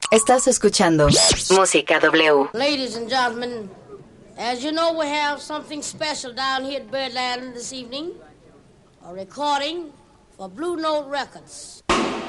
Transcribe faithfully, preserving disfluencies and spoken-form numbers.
Estás escuchando Música W. Ladies and gentlemen, as you know, we have something special down here at Birdland this evening. A recording for Blue Note Records.